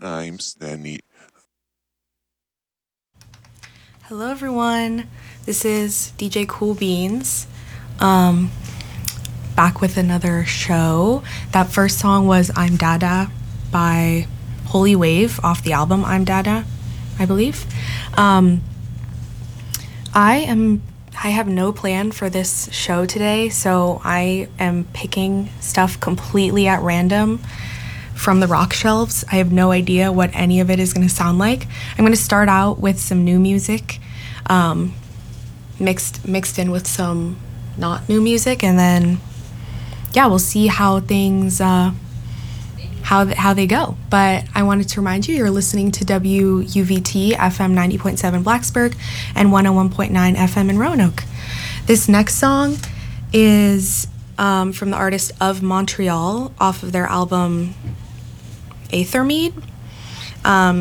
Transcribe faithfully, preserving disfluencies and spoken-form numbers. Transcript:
I'm Stanley. Hello, everyone. This is D J Cool Beans. Um, back with another show. That first song was I'm Dada by Holy Wave off the album I'm Dada, I believe. Um, I am. I have no plan for this show today, so I am picking stuff completely at random from the rock shelves. I have no idea what any of it is going to sound like. I'm going to start out with some new music, um, mixed mixed in with some not new music, and then yeah, we'll see how things uh, how th- how they go. But I wanted to remind you, you're listening to W U V T F M ninety point seven Blacksburg and one oh one point nine F M in Roanoke. This next song is um, from the artist Of Montreal off of their album Aethermead. Um,